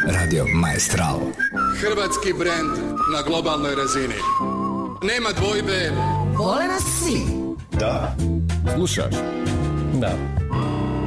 Radio Maestral. Hrvatski brend na globalnoj razini. Nema dvojbe. Vole nas psi. Da. Slušaš? Da.